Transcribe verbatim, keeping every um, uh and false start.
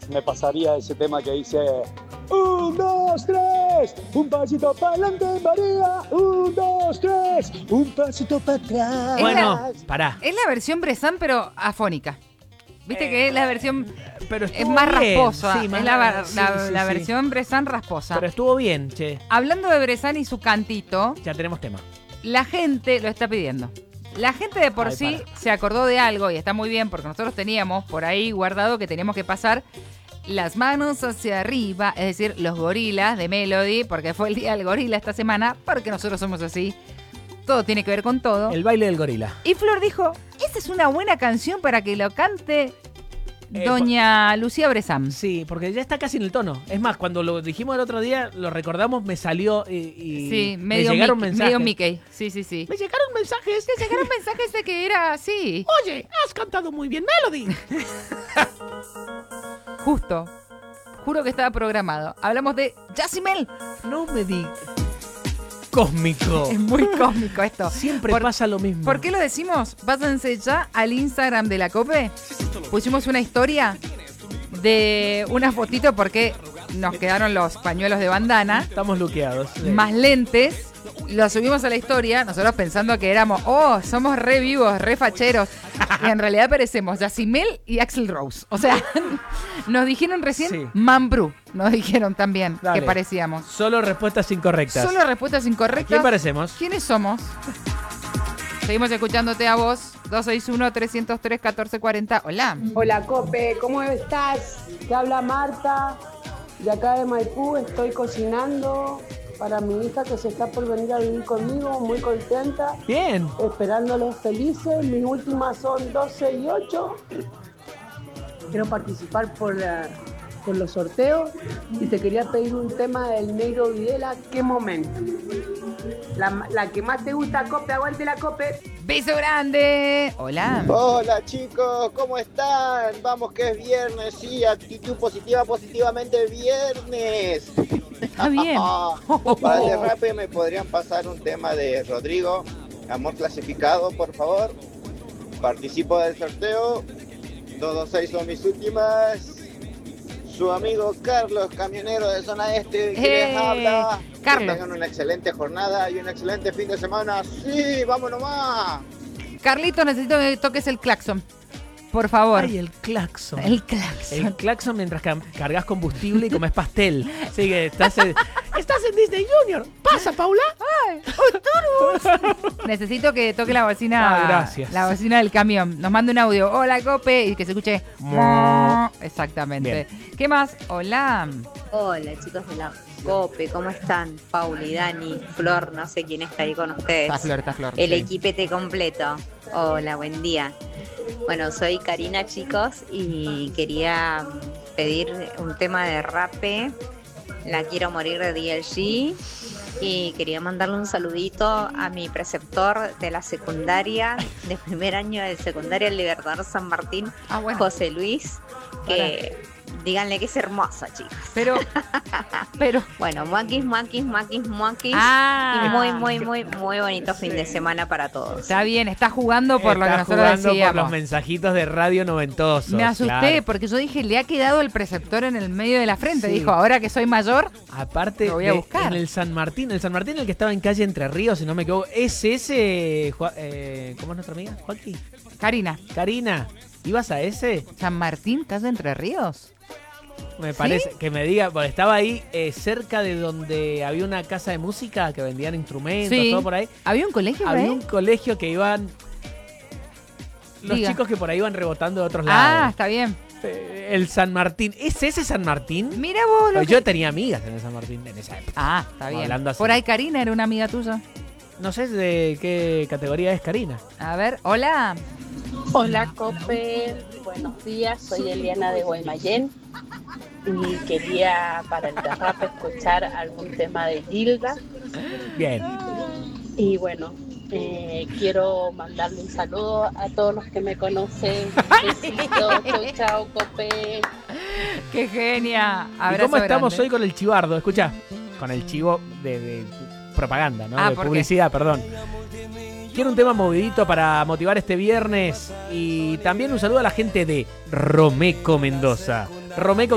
me pasaría ese tema que dice un, dos, tres, un pasito para adelante María, un, dos, tres, un pasito para atrás. Bueno, pará. Es la versión Bressan, pero afónica. Viste eh, que es la versión pero es más bien. rasposa. Sí, más, es la, sí, la, sí, la sí. versión Bressan rasposa. Pero estuvo bien, che. Hablando de Bressan y su cantito, ya tenemos tema. La gente lo está pidiendo. La gente de por Ay, sí para. se acordó de algo y está muy bien porque nosotros teníamos por ahí guardado que teníamos que pasar las manos hacia arriba, es decir, los gorilas de Melody, porque fue el día del gorila esta semana, porque nosotros somos así. Todo tiene que ver con todo. El baile del gorila. Y Flor dijo, esta es una buena canción para que lo cante Eh, doña por... Lucía Bressan. Sí, porque ya está casi en el tono. Es más, cuando lo dijimos el otro día, lo recordamos, me salió y, y sí, medio me llegaron Mickey, mensajes. medio Mickey. Sí, sí, sí. Me llegaron mensajes. Me llegaron mensajes de que era así. Oye, has cantado muy bien, Melody. Justo. Juro que estaba programado. Hablamos de Jacimel. No me digas. Cósmico. Es muy cósmico esto. Siempre Por, pasa lo mismo. ¿Por qué lo decimos? Pásense ya al Instagram de la COPE. Pusimos una historia de una fotito porque nos quedaron los pañuelos de bandana. Estamos luqueados. Sí. Más lentes. Lo subimos a la historia, nosotros pensando que éramos, oh, somos re vivos, re facheros. Y en realidad parecemos Jacimel y Axl Rose. O sea, nos dijeron recién Sí. Mambrú. Nos dijeron también Dale. que parecíamos. Solo respuestas incorrectas. Solo respuestas incorrectas. ¿A quién parecemos? ¿Quiénes somos? Seguimos escuchándote a vos. dos seis uno, tres cero tres, uno cuatro cuatro cero. Hola. Hola, Cope, ¿cómo estás? Te habla Marta, de acá de Maipú. Estoy cocinando para mi hija que se está por venir a vivir conmigo, muy contenta. Bien. Esperándolos felices. Mis últimas son doce y ocho. Quiero participar por, la, por los sorteos y te quería pedir un tema del Negro Videla. ¿Qué momento? La, la que más te gusta, Cope, aguante la Cope. Beso grande. Hola. Hola chicos, ¿cómo están? Vamos que es viernes, sí, actitud positiva, positivamente viernes. Está bien. Para el derrape me podrían pasar un tema de Rodrigo, Amor Clasificado, por favor. Participo del sorteo. dos dos seis son mis últimas. Su amigo Carlos, camionero de zona este, que ¡Eh! les habla. Carlos. Que tengan una excelente jornada y un excelente fin de semana. Sí, vamos nomás. Carlito, necesito que toques el claxon. Por favor. Ay, el claxon. El claxon. El claxon mientras ca- cargas combustible y comes pastel. Así que estás en, estás en Disney Junior. ¿Pasa, Paula? ¡Ay! ¡Octurus! Necesito que toque la bocina. Ah, gracias. La bocina del camión. Nos manda un audio. Hola, Cope. Y que se escuche. Mo. Exactamente. ¿Qué más? Hola. Hola chicos de la Cope, ¿cómo están? Pauli, Dani, Flor, no sé quién está ahí con ustedes. Está Flor, está Flor. El sí. equipete completo. Hola, buen día. Bueno, soy Karina, chicos, y quería pedir un tema de rape. La quiero morir de D L G. Y quería mandarle un saludito a mi preceptor de la secundaria, de primer año de secundaria, el Libertador San Martín, Ah, bueno. José Luis, que díganle que es hermosa, chicos. Pero, pero. Bueno, muaquis, muaquis, muaquis, muaquis. Ah. Y muy, muy, muy, muy bonito fin de semana para todos. Está bien, está jugando por lo que Está nosotros jugando decíamos. por los mensajitos de radio noventosos. Me asusté claro. porque yo dije, le ha quedado el preceptor en el medio de la frente. Sí. Dijo, ahora que soy mayor, Aparte, Lo voy a de- buscar. en el San Martín, el San Martín el que estaba en calle Entre Ríos, si no me equivoco, es ese, Ju- eh, ¿cómo es nuestra amiga? Joaquín. Karina, Karina, ¿ibas a ese? San Martín, calle Entre Ríos. Me parece, que me diga, porque estaba ahí eh, cerca de donde había una casa de música que vendían instrumentos, Sí. todo por ahí. ¿Había un colegio por Había ahí? un colegio que iban, los Diga. chicos que por ahí iban rebotando de otros Ah, lados. está bien. Eh, El San Martín, ¿es ese San Martín? Mira vos lo Pues que- yo tenía amigas en el San Martín en esa época. Ah, está bien. Hablando así. Por ahí Karina era una amiga tuya. No sé de qué categoría es Karina. A ver, hola. Hola Cope, buenos días, soy Eliana de Guaymallén y quería para el derrape escuchar algún tema de Gilda Bien. y bueno, eh, quiero mandarle un saludo a todos los que me conocen. Besitos, chau chau Cope. ¡Qué genia! ¿Y Abrazo cómo estamos grande. hoy con el chivardo? Escucha, con el chivo de, de propaganda, ¿no? Ah, de ¿por qué? publicidad, perdón. Quiero un tema movidito para motivar este viernes y también un saludo a la gente de Romeco Mendoza. Romeco